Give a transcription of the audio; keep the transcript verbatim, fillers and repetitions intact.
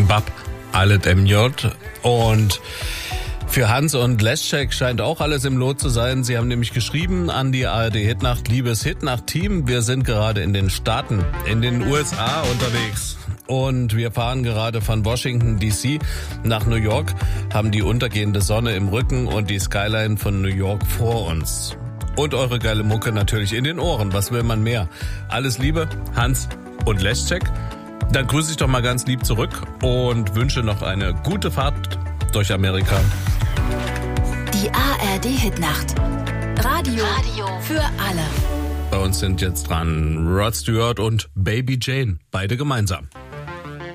Bab Alet M J. Und für Hans und Leschek scheint auch alles im Lot zu sein. Sie haben nämlich geschrieben an die A R D Hitnacht, liebes Hitnacht-Team, wir sind gerade in den Staaten, in den U S A unterwegs. Und wir fahren gerade von Washington D C nach New York, haben die untergehende Sonne im Rücken und die Skyline von New York vor uns. Und eure geile Mucke natürlich in den Ohren. Was will man mehr? Alles Liebe, Hans und Leschek. Dann grüße ich doch mal ganz lieb zurück und wünsche noch eine gute Fahrt durch Amerika. Die A R D Hitnacht. Radio, Radio für alle. Bei uns sind jetzt dran Rod Stewart und Baby Jane, beide gemeinsam.